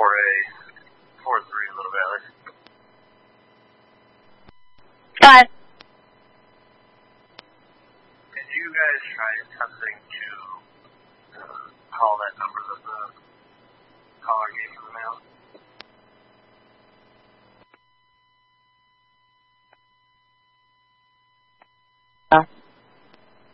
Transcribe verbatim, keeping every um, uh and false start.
four A, four three, Little Valley. Got it. Did you guys try testing